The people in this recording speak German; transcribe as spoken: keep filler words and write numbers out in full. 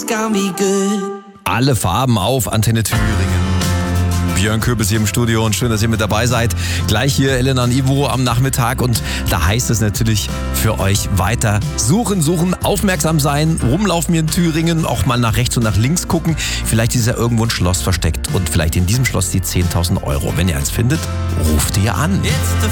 gonna be good. Alle Farben auf Antenne Thüringen. Björn Köbis hier im Studio und schön, dass ihr mit dabei seid. Gleich hier Elena und Ivo am Nachmittag und da heißt es natürlich für euch weiter suchen, suchen, aufmerksam sein, rumlaufen hier in Thüringen, auch mal nach rechts und nach links gucken. Vielleicht ist ja irgendwo ein Schloss versteckt und vielleicht in diesem Schloss die zehntausend Euro. Wenn ihr eins findet, ruft ihr an.